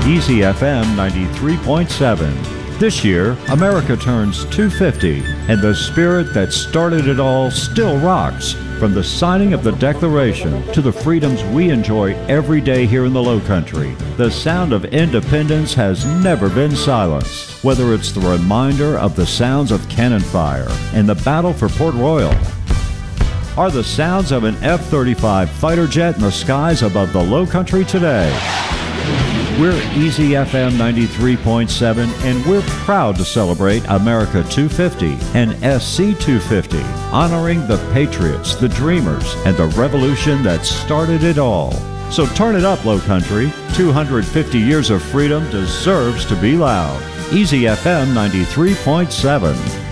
Easy FM 93.7. This year, America turns 250, and the spirit that started it all still rocks. From the signing of the Declaration to the freedoms we enjoy every day here in the Lowcountry, the sound of independence has never been silenced. Whether it's the reminder of the sounds of cannon fire and the battle for Port Royal, or the sounds of an F-35 fighter jet in the skies above the Lowcountry today. We're Easy FM 93.7, and we're proud to celebrate America 250 and SC 250, honoring the patriots, the dreamers, and the revolution that started it all. So turn it up, Lowcountry. 250 years of freedom deserves to be loud. Easy FM 93.7.